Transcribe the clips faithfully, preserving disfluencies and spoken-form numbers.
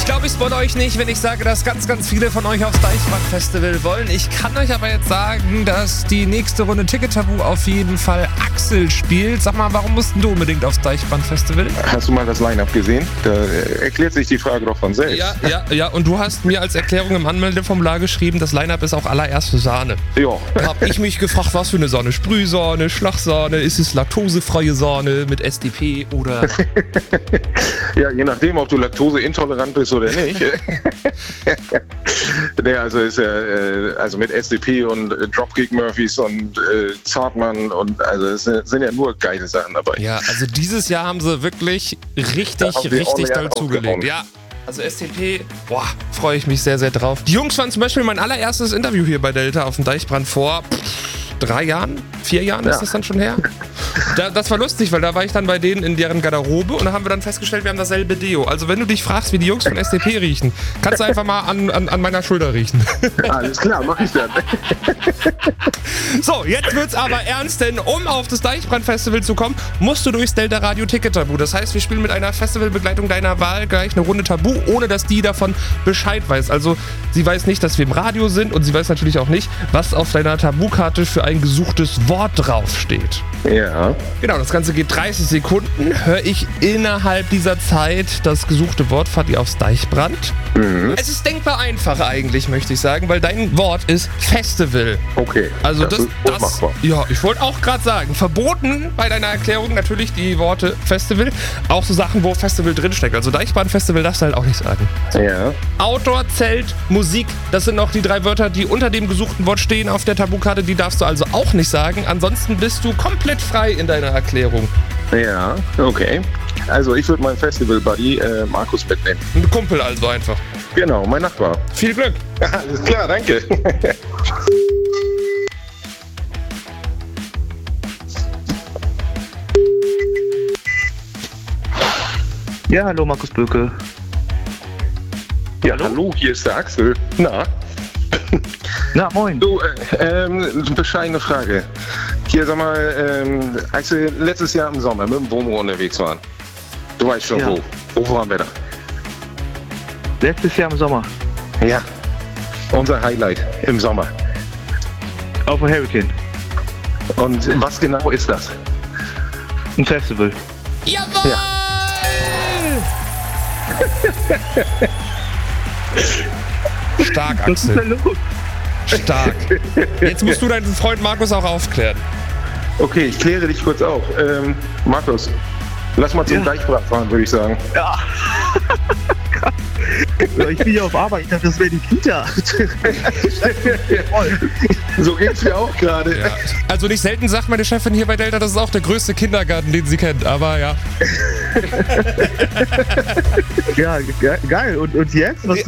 Ich glaube, ich spoil euch nicht, wenn ich sage, dass ganz, ganz viele von euch aufs Deichbrand-Festival wollen. Ich kann euch aber jetzt sagen, dass die nächste Runde Ticket-Tabu auf jeden Fall Axel spielt. Sag mal, warum musst du unbedingt aufs Deichbrand-Festival? Hast du mal das Line-Up gesehen? Da erklärt sich die Frage doch von selbst. Ja, ja, ja. Und du hast mir als Erklärung im Anmeldeformular geschrieben, das Line-Up ist auch allererste Sahne. Ja. Da hab ich mich gefragt, was für eine Sahne? Sprühsahne, Schlagsahne, ist es laktosefreie Sahne mit S D P oder... Ja, je nachdem, ob du laktoseintolerant bist oder nicht. Nee, also ist ja, äh, also mit S D P und äh, Dropkick Murphys und äh, Zartmann und also es sind, sind ja nur geile Sachen dabei. Ja, also dieses Jahr haben sie wirklich richtig, haben sie richtig ordentlich doll zugelegt. aufgeräumt. Ja, also S T P, boah, freue ich mich sehr, sehr drauf. Die Jungs waren zum Beispiel mein allererstes Interview hier bei Delta auf dem Deichbrand vor pff, drei Jahren, vier Jahren Ja. ist das dann schon her. Da, das war lustig, weil da war ich dann bei denen in deren Garderobe und da haben wir dann festgestellt, wir haben dasselbe Deo. Also wenn du dich fragst, wie die Jungs von S D P riechen, kannst du einfach mal an, an, an meiner Schulter riechen. Alles klar, mach ich dann. So, jetzt wird's aber ernst, denn um auf das Deichbrand-Festival zu kommen, musst du durchs Delta Radio Ticket Tabu. Das heißt, wir spielen mit einer Festivalbegleitung deiner Wahl gleich eine Runde Tabu, ohne dass die davon Bescheid weiß. Also sie weiß nicht, dass wir im Radio sind und sie weiß natürlich auch nicht, was auf deiner Tabukarte für ein gesuchtes Wort draufsteht. Ja. Genau, das Ganze geht dreißig Sekunden. Höre ich innerhalb dieser Zeit das gesuchte Wort, fahrt ihr aufs Deichbrand. Mhm. Es ist denkbar einfach eigentlich, möchte ich sagen, weil dein Wort ist Festival. Okay. Also das, ist das, machbar. ja, ich wollte auch gerade sagen, verboten bei deiner Erklärung natürlich die Worte Festival, auch so Sachen, wo Festival drinsteckt. Also Deichbrand-Festival darfst du halt auch nicht sagen. Ja. Outdoor, Zelt, Musik, das sind noch die drei Wörter, die unter dem gesuchten Wort stehen auf der Tabukarte, die darfst du also auch nicht sagen. Ansonsten bist du komplett frei in deiner Erklärung. Ja, okay. Also ich würde meinen Festival-Buddy äh, Markus mitnehmen. Ein Kumpel also einfach. Genau, mein Nachbar. Viel Glück. Alles klar, danke. Ja, hallo Markus Böke. Ja, hallo? Hier ist der Axel. Na? Na, moin. Du, äh, ähm, bescheidene Frage. Hier, sag mal, ähm, als wir letztes Jahr im Sommer mit dem Womo unterwegs waren, du weißt schon Ja. wo. Wo waren wir da? Letztes Jahr im Sommer. Ja, unser Highlight im Sommer. Auf dem Hurricane. Und was genau ist das? Ein Festival. Jawohl! Stark, Was ist Axel. denn los? Stark. Jetzt musst du deinen Freund Markus auch aufklären. Okay, ich kläre dich kurz auf. Ähm, Markus, lass mal zum Ja. Deichbrand fahren, würde ich sagen. Ja. Krass. Ja, ich bin hier auf Arbeit. Ich dachte, das wäre die Kita. So geht's mir auch gerade. Ja. Also nicht selten sagt meine Chefin hier bei Delta, das ist auch der größte Kindergarten, den sie kennt. Aber ja. Ja, ge geil. Und, und jetzt? Was,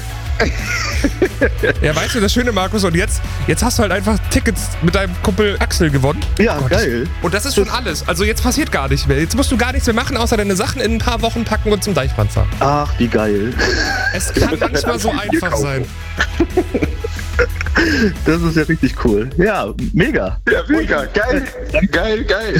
Ja, weißt du, das Schöne, Markus, und jetzt, jetzt hast du halt einfach Tickets mit deinem Kumpel Axel gewonnen. ja, Gott. geil. Und das ist schon alles. Also jetzt passiert gar nicht mehr. Jetzt musst du gar nichts mehr machen, außer deine Sachen in ein paar Wochen packen und zum Deichbrand fahren. Ach, wie geil. Es kann manchmal so einfach sein. Das ist ja richtig cool. Ja, mega. Ja, mega. Geil. Geil, geil.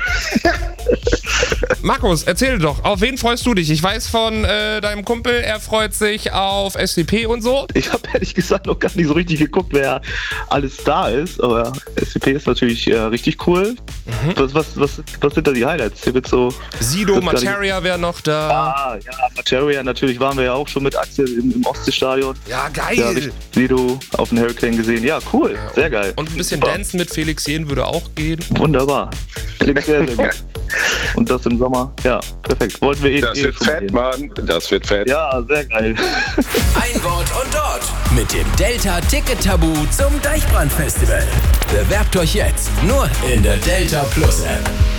Markus, erzähl doch, auf wen freust du dich? Ich weiß von äh, deinem Kumpel, er freut sich auf S D P und so. Ich habe ehrlich gesagt noch gar nicht so richtig geguckt, wer alles da ist. Aber S C P ist natürlich äh, richtig cool. Mhm. Was, was, was, was sind da die Highlights? Hier wird so. Sido, das gar nicht- Materia wäre noch da. Ah, ja, Materia, natürlich waren wir ja auch schon mit Axel im, im Ostseestadion. Ja, geil. Da habe ich Sido auf dem Hurricane gesehen. Ja, cool. Sehr geil. Und ein bisschen Super. Dance mit Felix Jen würde auch gehen. Wunderbar. Klingt sehr, sehr gut. Und das im Sommer. Ja, perfekt. Wollten wir eh Das eh wird schon fett, sehen. Mann. Das wird fett. Ja, sehr geil. Ein Wort und dort mit dem Delta Ticket Tabu zum Deichbrand Festival. Bewerbt euch jetzt nur in der Delta Plus App.